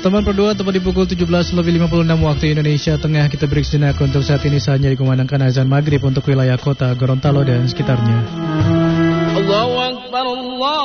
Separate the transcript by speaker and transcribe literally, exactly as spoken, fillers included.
Speaker 1: Teman berdua tepat di pukul tujuh belas lebih lima puluh enam waktu Indonesia Tengah. Kita break sejenak untuk saat ini saatnya dikumandangkan azan maghrib untuk wilayah kota Gorontalo dan sekitarnya.
Speaker 2: Allahu Akbar, Allah